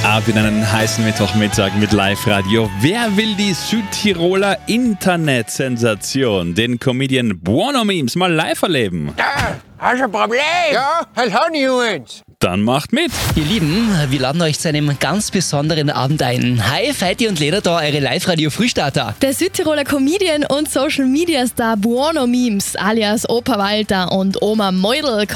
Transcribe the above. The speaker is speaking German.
Ab in einen heißen Mittwochmittag mit Live-Radio. Wer will die Südtiroler Internetsensation, den Comedian Buono Memes, mal live erleben? Hast du ein Problem? Ja, halt haben Jungs. Dann macht mit! Ihr Lieben, wir laden euch zu einem ganz besonderen Abend ein. Hi, Feiti und Leder da, eure Live-Radio-Frühstarter. Der Südtiroler Comedian und Social-Media-Star Buono Memes alias Opa Walter und Oma Meudl